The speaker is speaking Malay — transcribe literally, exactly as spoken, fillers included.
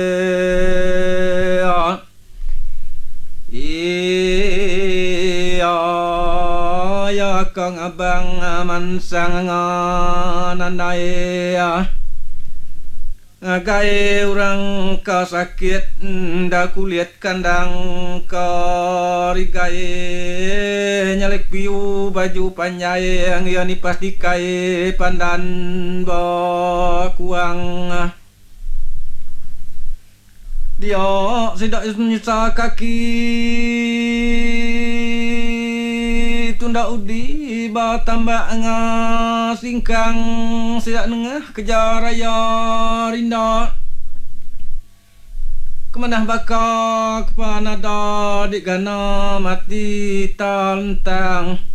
iya ya kang abang mansang nanai ngagai orang kasakit nda kulit kandang karigai nyalek piu baju panjai yang ya nipastikai pandan bakuang dia sidak nyisa kaki tunda udi ba tambah ngasingkang sidak nengah kejar raya rinda kemanah baka kepanada di gana mati tantang